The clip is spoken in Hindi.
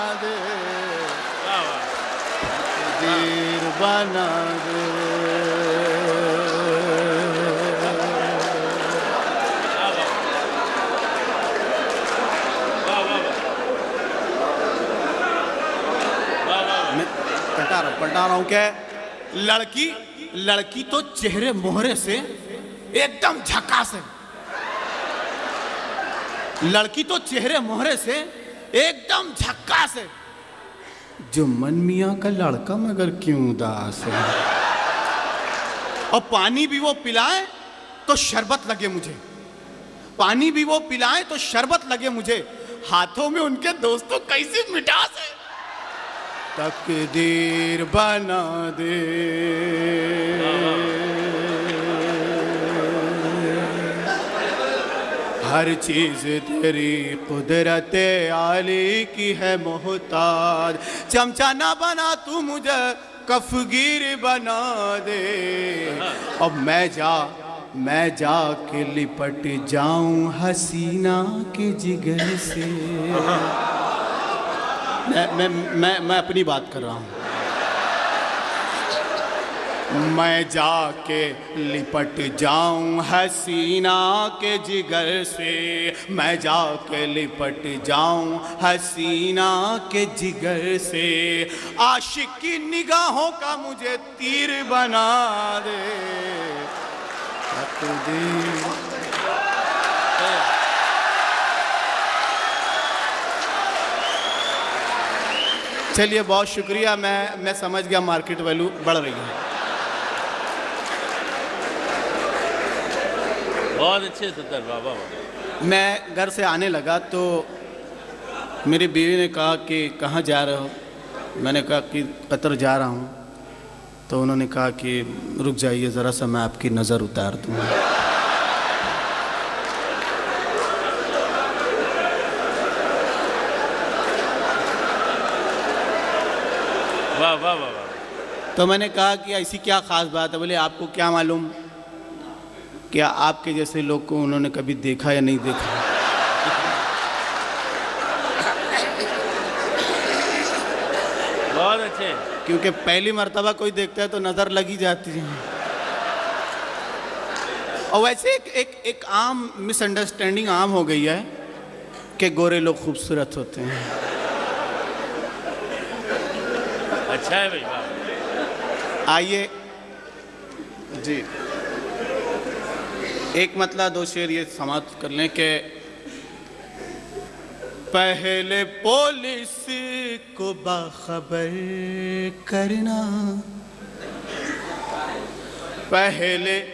दे, तकदीर बना दे। मैं पलटा रहा हूं क्या? लड़की तो चेहरे मोहरे से एकदम झकास है। लड़की तो चेहरे मोहरे से एकदम झक्कास है। जो मन मियाँ का लड़का मगर क्यों उदास है। और पानी भी वो पिलाए तो शरबत लगे मुझे, पानी भी वो पिलाए तो शरबत लगे मुझे। हाथों में उनके दोस्तों कैसी मिठास है। तकदीर बना दे, हर चीज तेरी कुदरत आली की है मोहताज। चमचा ना बना तू मुझे कफगीर बना दे। अब मैं जा के लिपट जाऊं हसीना के जिगर से। मैं अपनी बात कर रहा हूं। मैं जाके लिपट जाऊं हसीना के जिगर से। मैं जाके लिपट जाऊं हसीना के जिगर से। आशिक की निगाहों का मुझे तीर बना दे। चलिए बहुत शुक्रिया। मैं समझ गया मार्केट वैल्यू बढ़ रही है। बहुत अच्छे सत्तर बाबा। मैं घर से आने लगा तो मेरी बीवी ने कहा कि कहाँ जा रहे हो। मैंने कहा कि कतर जा रहा हूँ। तो उन्होंने कहा कि रुक जाइए ज़रा सा, मैं आपकी नज़र उतार दूँ। वाह वाह वाह वाह। तो मैंने कहा कि ऐसी क्या ख़ास बात है। बोले आपको क्या मालूम, क्या आपके जैसे लोग को उन्होंने कभी देखा या नहीं देखा। बहुत अच्छे। क्योंकि पहली मर्तबा कोई देखता है तो नज़र लगी जाती है। और वैसे एक आम मिसअंडरस्टैंडिंग आम हो गई है कि गोरे लोग खूबसूरत होते हैं। अच्छा है भाई, वाह। आइए जी, एक मतला दो शेर ये समाप्त कर लें कि पहले पुलिस को बाखबर करना, पहले